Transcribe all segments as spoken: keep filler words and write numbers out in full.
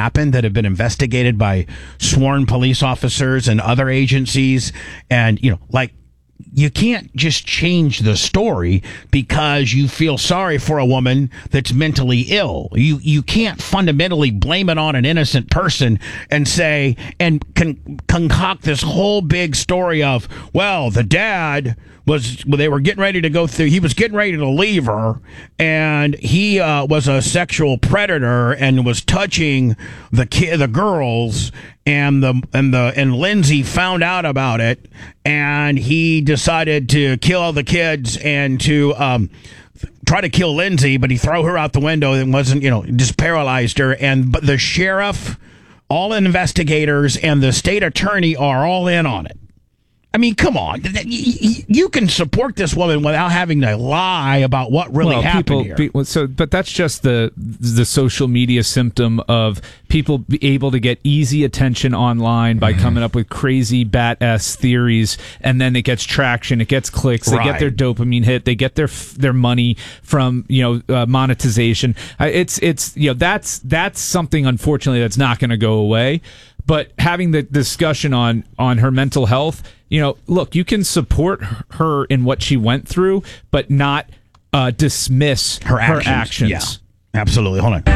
happened that have been investigated by sworn police officers and other agencies. And, you know, like, you can't just change the story because you feel sorry for a woman that's mentally ill. You you can't fundamentally blame it on an innocent person and say, and con- concoct this whole big story of, well, the dad was, well, they were getting ready to go through, he was getting ready to leave her, and he uh, was a sexual predator and was touching the ki- the girls, and the and the and Lindsay found out about it, and he decided to kill the kids and to um, try to kill Lindsay, but he threw her out the window and wasn't, you know, just paralyzed her. And but the sheriff, all investigators, and the state attorney are all in on it. I mean, come on. You can support this woman without having to lie about what really well, happened people, here. People, so, but that's just the the social media symptom of people be able to get easy attention online by mm-hmm. coming up with crazy bat-ass theories, and then it gets traction, it gets clicks, they right. get their dopamine hit, they get their their money from, you know, uh, monetization. Uh, it's it's you know that's that's something, unfortunately, that's not going to go away. But having the discussion on on her mental health, you know, look, you can support her in what she went through, but not uh, dismiss her actions. Her actions. Yeah, absolutely. Hold on.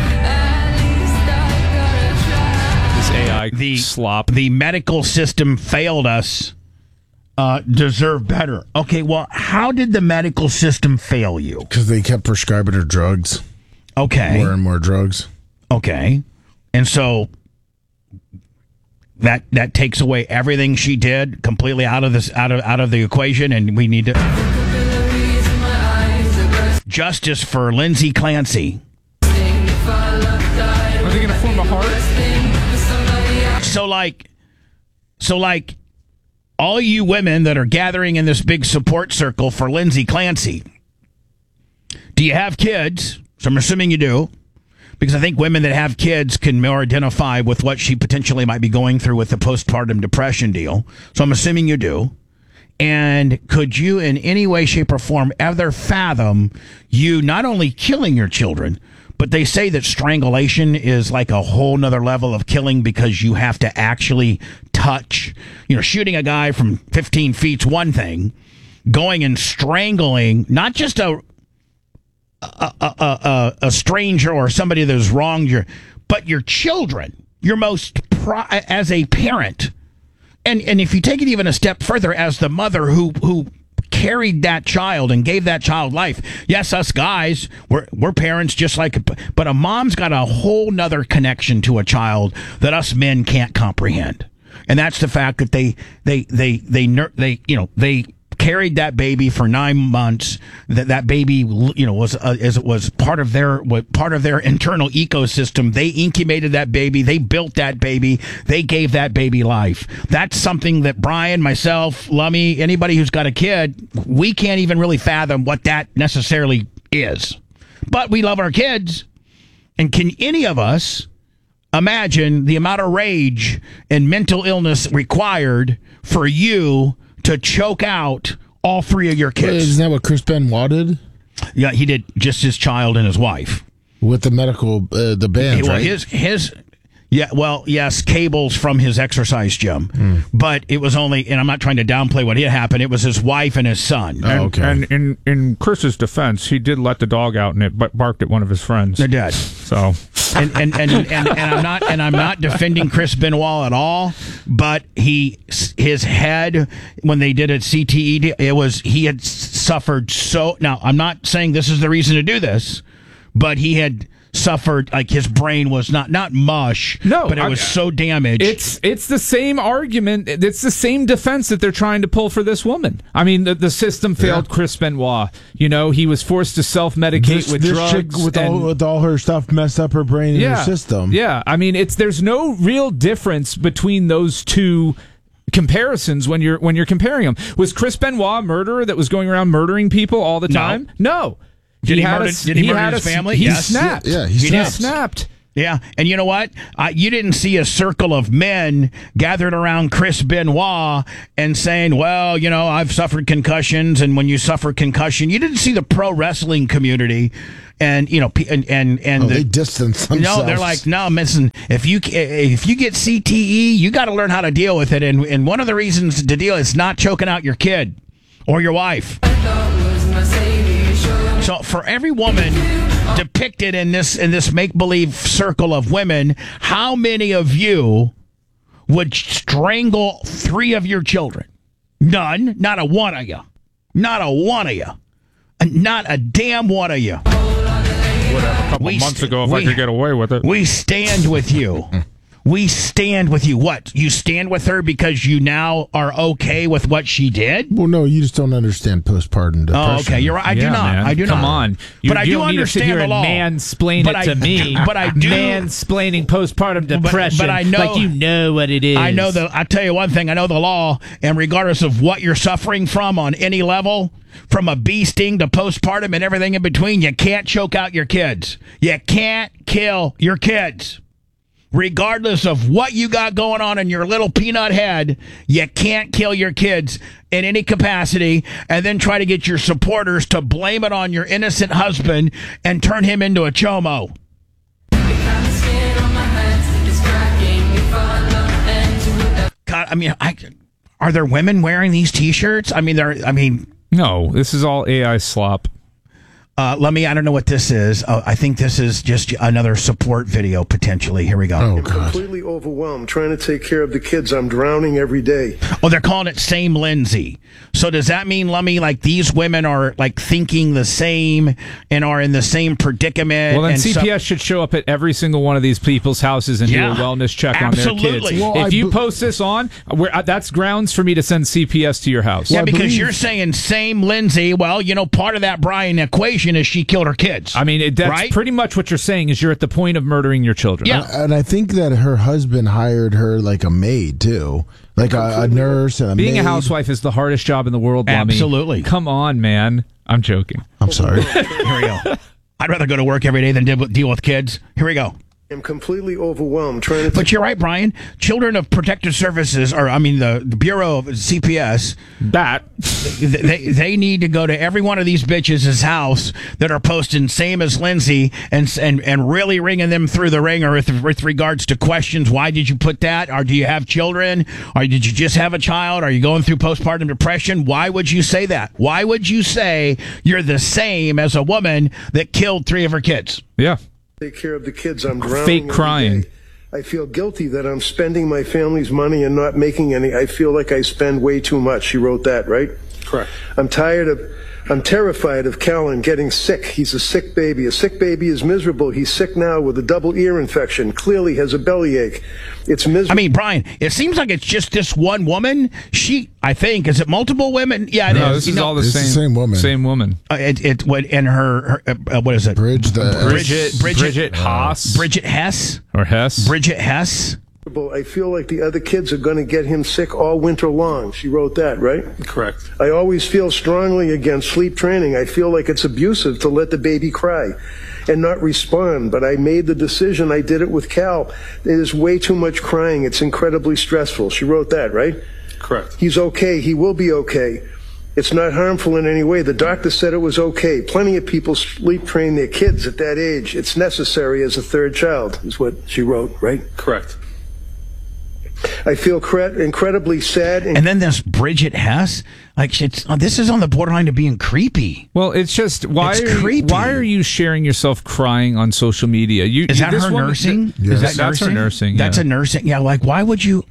This A I the, slop. The medical system failed us. Uh, deserve better. Okay, well, how did the medical system fail you? Because they kept prescribing her drugs. Okay. More and more drugs. Okay. And so that that takes away everything she did completely out of this out of out of the equation, and we need to justice for Lindsay Clancy. Are they going to form a heart? So like, so like, all you women that are gathering in this big support circle for Lindsay Clancy, do you have kids? So I'm assuming you do. Because I think women that have kids can more identify with what she potentially might be going through with the postpartum depression deal. So I'm assuming you do. And could you in any way, shape, or form ever fathom you not only killing your children, but they say that strangulation is like a whole nother level of killing because you have to actually touch, you know, shooting a guy from fifteen feet's one thing, going and strangling, not just a A, a, a, a stranger or somebody that has wronged you, but your children, your most pro- as a parent, and and if you take it even a step further, as the mother who who carried that child and gave that child life. Yes, us guys, we're we're parents just like, but a mom's got a whole nother connection to a child that us men can't comprehend, and that's the fact that they they they they they, they you know they. carried that baby for nine months. That that baby, you know, was uh, as it was part of their part of their internal ecosystem. They incubated that baby. They built that baby. They gave that baby life. That's something that Brian, myself, Lummy, anybody who's got a kid, we can't even really fathom what that necessarily is. But we love our kids, and can any of us imagine the amount of rage and mental illness required for you to choke out all three of your kids? Isn't that what Chris Benoit did? Yeah, he did just his child and his wife. With the medical, uh, the band, well, right? His, his, yeah, well, yes, cables from his exercise gym. Mm. But it was only, and I'm not trying to downplay what had happened, it was his wife and his son. Oh, okay. And, and in, in Chris's defense, he did let the dog out and it barked at one of his friends. They did. So... And and, and, and and I'm not and I'm not defending Chris Benoit at all, but he his head when they did it C T E, it was he had suffered so. Now I'm not saying this is the reason to do this, but he had suffered, like his brain was not not mush, no, but it was I, so damaged. It's it's the same argument. It's the same defense that they're trying to pull for this woman. I mean, the, the system failed yeah. Chris Benoit. You know, he was forced to self-medicate this, with this drugs. Chick with and, all with all her stuff messed up her brain yeah, and her system. Yeah, I mean, it's there's no real difference between those two comparisons when you're when you're comparing them. Was Chris Benoit a murderer that was going around murdering people all the time? No. no. Did he, he murder, a, did he, he murder his a, family? He yes. snapped. Yeah, he, he snapped. snapped. Yeah, and you know what? Uh, you didn't see a circle of men gathered around Chris Benoit and saying, well, you know, I've suffered concussions, and when you suffer concussion, you didn't see the pro wrestling community and you know, pe- and and, and Oh, the, they distance themselves. no, they're like, no, listen, if you if you get C T E, you got to learn how to deal with it, and and one of the reasons to deal is not choking out your kid or your wife. So for every woman depicted in this in this make believe circle of women, how many of you would strangle three of your children? None. Not a one of you. Not a one of you. Not a damn one of you. Whatever. A couple We months st- ago, if we- I could get away with it. We stand with you. We stand with you. What? You stand with her because you now are okay with what she did? Well, no, you just don't understand postpartum depression. Oh, okay. You're right. I do Yeah, not. man. I do Come not. on. You, but I you do don't need to sit understand here the and law. mansplain But it I- to me. but I do- mansplaining postpartum But- depression. but I know- like you know what it is. I know the. I tell you one thing. I know the law, and regardless of what you're suffering from on any level, from a bee sting to postpartum and everything in between, you can't choke out your kids. You can't kill your kids. Regardless of what you got going on in your little peanut head, you can't kill your kids in any capacity and then try to get your supporters to blame it on your innocent husband and turn him into a chomo. God, I mean, I, are there women wearing these T-shirts? I mean, they're. I mean, No, this is all A I slop. uh, let me. I don't know what this is. Uh, I think this is just another support video potentially. Here we go. Oh, I'm God. completely overwhelmed trying to take care of the kids. I'm drowning every day. Oh, they're calling it same Lindsay. So does that mean, Lummy, like these women are like thinking the same and are in the same predicament? Well, then and C P S so- should show up at every single one of these people's houses and Yeah, do a wellness check on their absolutely. kids. Well, if I you be- post this on, where, uh, that's grounds for me to send C P S to your house. yeah, I because believe- you're saying same Lindsay. Well, you know, part of that Brian equation is she killed her kids. I mean, it, that's Right? pretty much what you're saying is you're at the point of murdering your children. Yeah. And I think that her husband hired her like a maid, too. Like a, a nurse and a Being maid. a housewife is the hardest job in the world, Lummy. Absolutely. Come on, man. I'm joking. I'm sorry. Here we go. I'd rather go to work every day than deal with, deal with kids. Here we go. I'm completely overwhelmed trying to But you're right, Brian. Children of Protective Services, or I mean, the, the Bureau of C P S, That. they they need to go to every one of these bitches' house that are posting same as Lindsay and and and really ringing them through the ringer with, with regards to questions. Why did you put that? Or do you have children? Or did you just have a child? Are you going through postpartum depression? Why would you say that? Why would you say you're the same as a woman that killed three of her kids? Yeah. take care of the kids. I'm drowning. Fake every crying. day. I feel guilty that I'm spending my family's money and not making any. I feel like I spend way too much. She wrote that, right? Correct. I'm tired of, I'm terrified of Callan getting sick. He's a sick baby. A sick baby is miserable. He's sick now with a double ear infection. Clearly has a bellyache. It's miserable. I mean, Brian, it seems like it's just this one woman. She, I think, is it multiple women? Yeah, it is. No, this You is know, all the It's same, the same woman. Same woman. uh, it, it what and her, her uh, what is it? Bridge the Bridget, Bridget- Bridget, Haas. Bridget Hess. or Hess. Bridget Hess. I feel like the other kids are going to get him sick all winter long. She wrote that, right? Correct. I always feel strongly against sleep training. I feel like it's abusive to let the baby cry and not respond, but I made the decision. I did it with Cal. It is way too much crying. It's incredibly stressful. She wrote that, right? Correct. He's okay. He will be okay. It's not harmful in any way. The doctor said it was okay. Plenty of people sleep train their kids at that age. It's necessary as a third child, is what she wrote, right? Correct. I feel cre- incredibly sad and And then this Bridget Hess, like it's oh, this is on the borderline to being creepy. Well, it's just why It's are you, creepy. why are you sharing yourself crying on social media? You Is you- that this her woman- nursing? Yes. Is that That's her nursing, That's yeah. a nursing. Yeah, like why would you?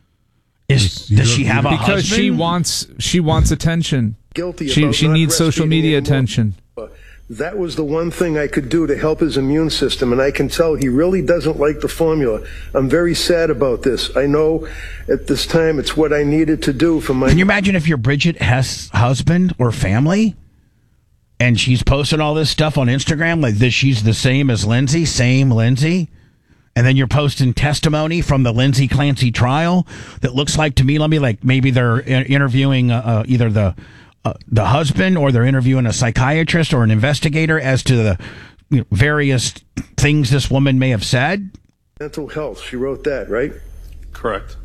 Is You does don't- she have a because husband? she wants she wants attention. guilty She about she not needs social breastfeeding media anymore. attention. That was the one thing I could do to help his immune system, and I can tell he really doesn't like the formula. I'm very sad about this. I know at this time it's what I needed to do for my... Can you imagine if you're Bridget Hess' husband or family, and she's posting all this stuff on Instagram like this? She's the same as Lindsay, same Lindsay. And then you're posting testimony from the Lindsay Clancy trial that looks like to me, let me like maybe they're in- interviewing uh, uh, either the uh, the husband or they're interviewing a psychiatrist or an investigator as to the you know, various things this woman may have said. mental health. She wrote that, right? Correct.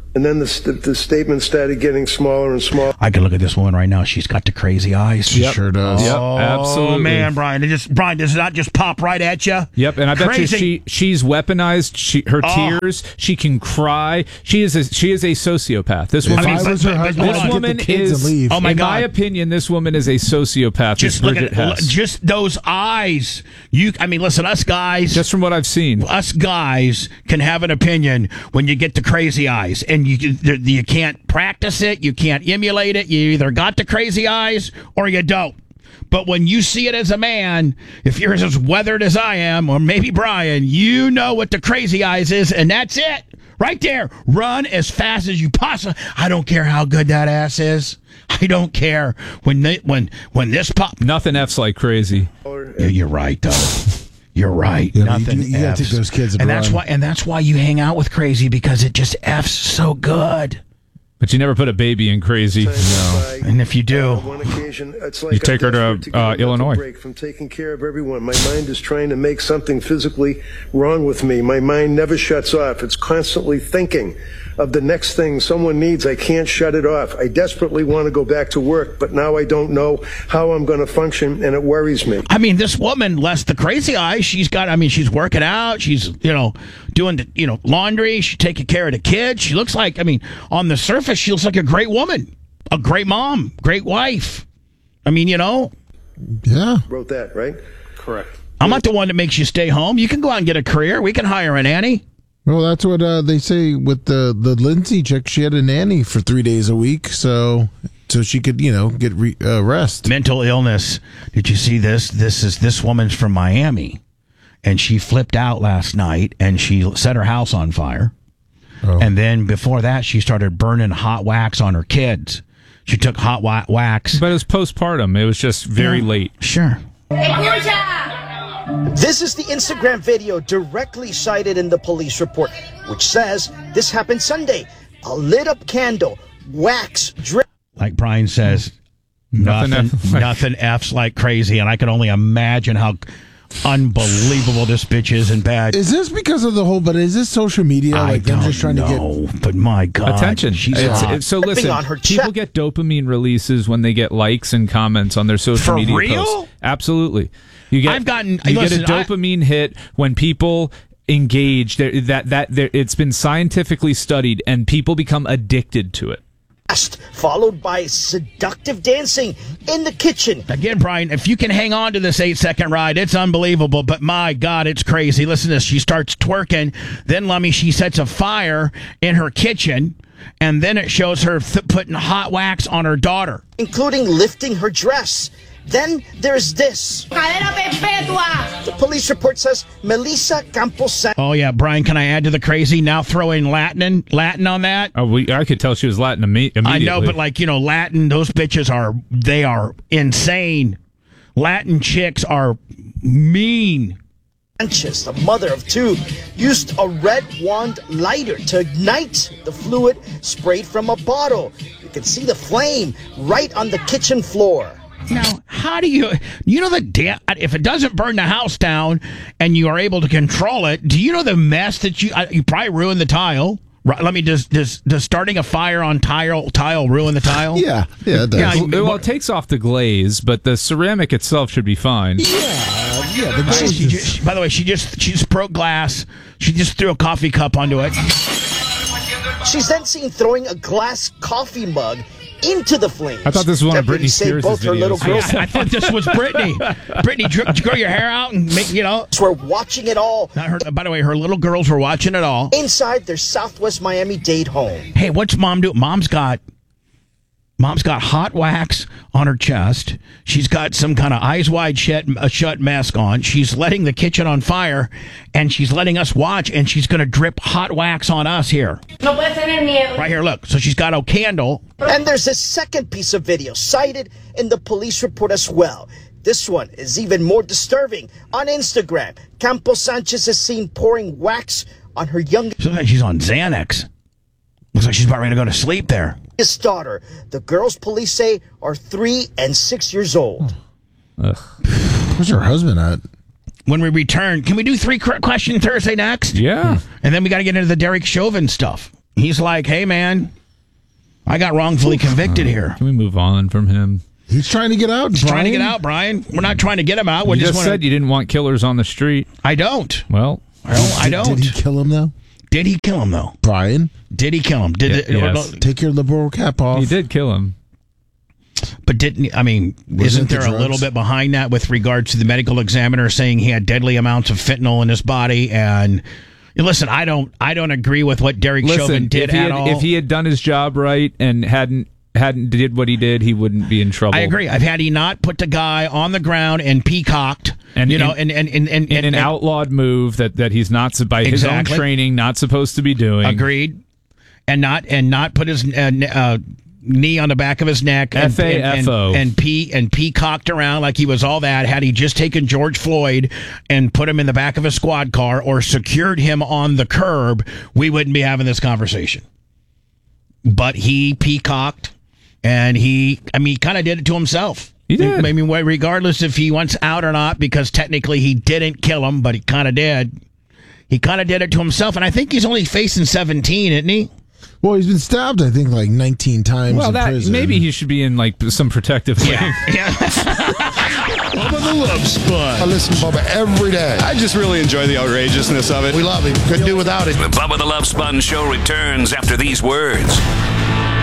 And then the, st- the statement started getting smaller and smaller. I can look at this woman right now. She's got the crazy eyes. She sure does. Yep, Oh, absolutely. man, Brian. It just, Brian, does it not just pop right at you? Yep, and I bet you Crazy. she she's weaponized. She her Oh. tears. She can cry. She is a, she is a sociopath. This If woman. I but- was her but- but husband, hold this on. I'd woman get the kids is. and leave. Oh, my in my God. opinion, this woman is a sociopath. Just this look Bridget at Hess. just those eyes. You, I mean, listen, us guys, Just from what I've seen. us guys can have an opinion when you get the crazy eyes, and you you can't practice it, you can't emulate it. You either got the crazy eyes or you don't. But when you see it as a man, if you're as weathered as I am, or maybe Brian, you know what the crazy eyes is, and that's it. Right there. Run as fast as you possibly. I don't care how good that ass is. I don't care. When they, when when this pop. Nothing F's like crazy. Yeah, you're right, though. You're right. Yeah, Nothing. you- you gotta F's. take those kids and and that's run. why. And that's why you hang out with crazy, because it just f's so good. But you never put a baby in crazy. No. And if you do, On one occasion, it's like You take I'm her to, desperate get uh, a mental Illinois. break from taking care of everyone. My mind is trying to make something physically wrong with me. My mind never shuts off. It's constantly thinking of the next thing someone needs. I can't shut it off. I desperately want to go back to work, but now I don't know how I'm going to function, and it worries me. I mean, this woman, less the crazy eyes, she's got, I mean, she's working out. She's, you know, doing, the, you know, laundry. She's taking care of the kids. She looks like, I mean, on the surface, she looks like a great woman, a great mom, great wife. I mean, you know, Yeah. Wrote that, right? Correct. I'm not the one that makes you stay home. You can go out and get a career. We can hire a nanny. Well, that's what uh, they say with the the Lindsay chick. She had a nanny for three days a week, so so she could, you know, get re- uh, rest. Mental illness. Did you see this? This is this woman's from Miami, and she flipped out last night, and she set her house on fire. Oh. And then before that, she started burning hot wax on her kids. She took hot wa- wax. But it was postpartum. It was just very late. Sure. This is the Instagram video directly cited in the police report, which says this happened Sunday. A lit up candle, wax drip. Like Brian says, Nothing nothing, F- like- nothing F's like crazy, and I can only imagine how unbelievable this bitch is and bad. Is this because of the whole? But is this social media? I Like them don't just trying know, but my God, Attention. she's It's- hot. it's- so listen, on her people chest. get dopamine releases when they get likes and comments on their social For media real? posts. Absolutely. You get I've gotten- you listen, get a I- dopamine hit when people engage. There- That that there, it's been scientifically studied, and people become addicted to it. Followed by seductive dancing in the kitchen. Again, Brian, if you can hang on to this eight second ride, it's unbelievable. But my God, it's crazy. Listen to this. She starts twerking. Then, Lummy, she sets a fire in her kitchen. And then it shows her th- putting hot wax on her daughter. Including lifting her dress. Then there's this. Cadena perpetua. The police report says Melissa Campos Oh, yeah. Brian, can I add to the crazy? Now throw in Latin, Latin on that. Oh, we, I could tell she was Latin imme- immediately. I know, but like, you know, Latin, those bitches are, they are insane. Latin chicks are mean. Sanchez, the mother of two, used a red wand lighter to ignite the fluid sprayed from a bottle. You can see the flame right on the kitchen floor. Now, how do you, you know, the da- if it doesn't burn the house down and you are able to control it, do you know the mess that you, uh, you probably ruined the tile? Right, let me just, does, does starting a fire on tile, tile ruin the tile? Yeah, yeah, it does. Yeah, Well, well, it takes off the glaze, but the ceramic itself should be fine. yeah, yeah. The glaze She is- just, by the way, she just, she just broke glass. She just threw a coffee cup onto it. She's then seen throwing a glass coffee mug into the flames. I thought this was one of Deputies Britney say Spears' both her little videos. girls I, I thought this was Brittany. Brittany, did you grow your hair out and make, you know? were watching it all Not her, by the way, her little girls were watching it all. inside their Southwest Miami-Dade home. Hey, what's mom doing? Mom's got mom's got hot wax on her chest. She's got some kind of eyes wide shut, uh, shut mask on. She's letting the kitchen on fire, and she's letting us watch, and she's going to drip hot wax on us here. No puedes tener miedo. Right here, look. So she's got a candle. And there's a second piece of video cited in the police report as well. This one is even more disturbing. On Instagram, Campos Sanchez is seen pouring wax on her youngest Looks like she's on Xanax. Looks like she's about ready to go to sleep there. daughter. The girls police say are three and six years old. Where's her husband at? When we return, can we do three qu- question Thursday next? Yeah. And then we got to get into the Derek Chauvin stuff. He's like, hey, man, I got wrongfully convicted here. Can we move on from him? He's trying to get out. He's Brian. trying to get out, Brian. We're not trying to get him out. We You just just wanna... said you didn't want killers on the street. I don't. Well, I don't. I Did, don't. did he kill him though? Did he kill him though? Brian, Did he kill him? Did Yeah, it, yes. take your liberal cap off. he did kill him. But didn't I mean? Wasn't isn't it the there a little drugs? bit behind that with regards to the medical examiner saying he had deadly amounts of fentanyl in his body? And listen, I don't. I don't agree with what Derek Chauvin Listen, did if he, at had, all. if he had done his job right and hadn't hadn't did what he did, he wouldn't be in trouble. I agree. I've had he not put the guy on the ground and peacocked, And you know, in- and and and, and, In and- an and- outlawed move that, that he's not by his Exactly. own training not supposed to be doing. agreed, and not and not put his uh, n- uh, knee on the back of his neck, and, F A F O. and, and, and pee and peacocked around like he was all that. Had he just taken George Floyd and put him in the back of a squad car or secured him on the curb, we wouldn't be having this conversation. But he peacocked. And he, I mean, he kind of did it to himself. He did. I mean, regardless if he wants out or not, because technically he didn't kill him, but he kind of did. He kind of did it to himself. And I think he's only facing seventeen, isn't he? Well, he's been stabbed, I think, like nineteen times Well, in that prison. maybe he should be in like some protective wing. Yeah. Bubba the Love Sponge. I listen to Bubba every day. I just really enjoy the outrageousness of it. We love him. Couldn't do without him. The Bubba the Love Sponge Show returns after these words.